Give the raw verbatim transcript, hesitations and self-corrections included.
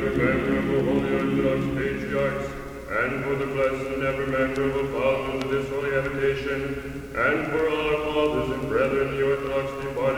every member of the Holy Orthodox Patriarchs, and for the blessed and every member of the fathers of this holy habitation, and for all our fathers and brethren, the Orthodox departed